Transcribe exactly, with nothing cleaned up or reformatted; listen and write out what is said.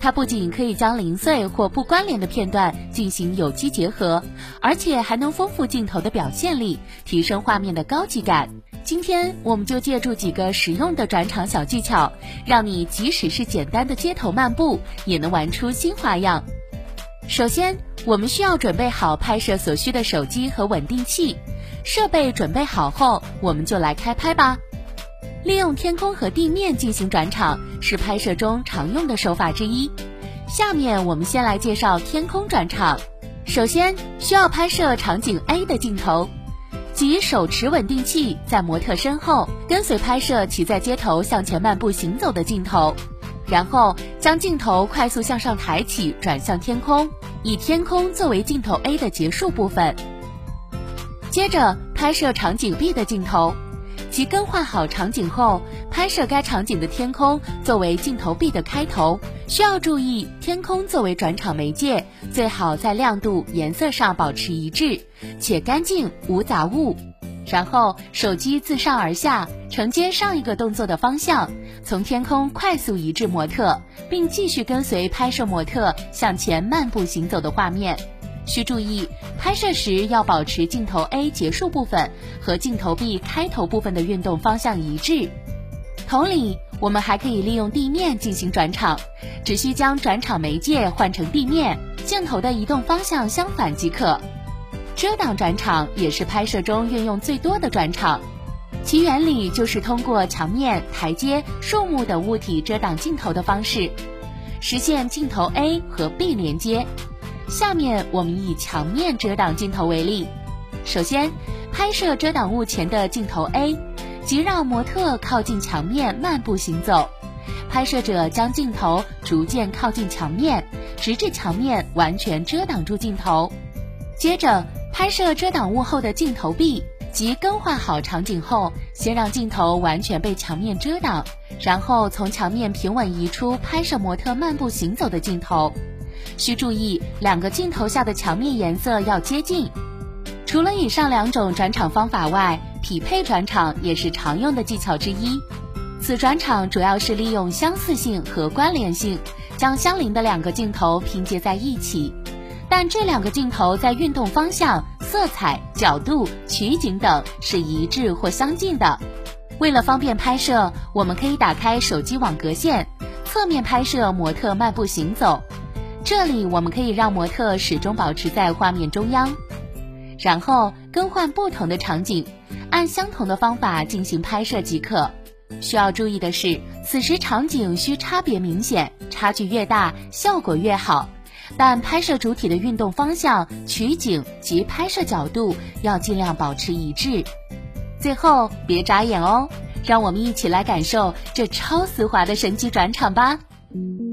它不仅可以将零碎或不关联的片段进行有机结合，而且还能丰富镜头的表现力，提升画面的高级感。今天我们就借助几个实用的转场小技巧，让你即使是简单的街头漫步，也能玩出新花样。首先，我们需要准备好拍摄所需的手机和稳定器。设备准备好后，我们就来开拍吧。利用天空和地面进行转场，是拍摄中常用的手法之一。下面我们先来介绍天空转场。首先需要拍摄场景 A 的镜头，即手持稳定器在模特身后，跟随拍摄其在街头向前漫步行走的镜头，然后将镜头快速向上抬起，转向天空，以天空作为镜头 A 的结束部分。接着拍摄场景 B 的镜头，即更换好场景后，拍摄该场景的天空作为镜头 B 的开头。需要注意，天空作为转场媒介，最好在亮度、颜色上保持一致，且干净无杂物。然后手机自上而下承接上一个动作的方向，从天空快速移至模特，并继续跟随拍摄模特向前漫步行走的画面。需注意，拍摄时要保持镜头 A 结束部分和镜头 B 开头部分的运动方向一致。同理，我们还可以利用地面进行转场，只需将转场媒介换成地面，镜头的移动方向相反即可。遮挡转场也是拍摄中运用最多的转场，其原理就是通过墙面、台阶、树木等物体遮挡镜头的方式，实现镜头 A 和 B 连接。下面我们以墙面遮挡镜头为例。首先，拍摄遮挡物前的镜头 A， 即让模特靠近墙面漫步行走。拍摄者将镜头逐渐靠近墙面，直至墙面完全遮挡住镜头。接着，拍摄遮挡物后的镜头 B， 即更换好场景后，先让镜头完全被墙面遮挡，然后从墙面平稳移出拍摄模特漫步行走的镜头。需注意，两个镜头下的墙面颜色要接近。除了以上两种转场方法外，匹配转场也是常用的技巧之一。此转场主要是利用相似性和关联性，将相邻的两个镜头拼接在一起，但这两个镜头在运动方向、色彩、角度、取景等是一致或相近的。为了方便拍摄，我们可以打开手机网格线，侧面拍摄模特漫步行走。这里我们可以让模特始终保持在画面中央，然后更换不同的场景，按相同的方法进行拍摄即可。需要注意的是，此时场景需差别明显，差距越大，效果越好。但拍摄主体的运动方向、取景及拍摄角度要尽量保持一致。最后，别眨眼哦，让我们一起来感受这超丝滑的神奇转场吧。